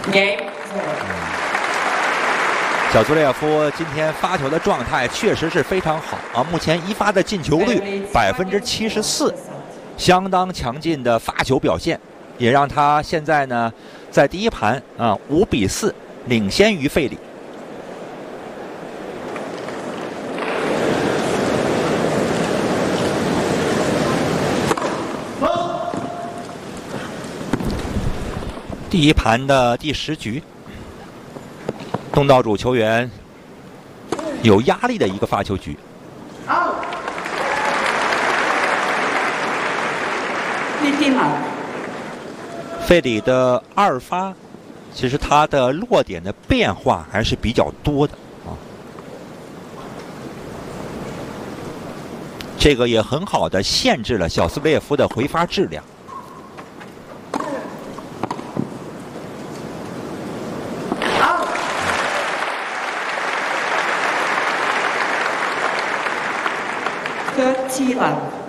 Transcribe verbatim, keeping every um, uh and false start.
Game。 小苏列夫今天发球的状态确实是非常好啊！目前一发的进球率百分之七十四，相当强劲的发球表现，也让他现在呢在第一盘啊五比四领先于费里。第一盘的第十局。东道主球员有压力的一个发球局。费里的二发，其实他的落点的变化还是比较多的啊。这个也很好的限制了小斯列夫的回发质量。 科基兰。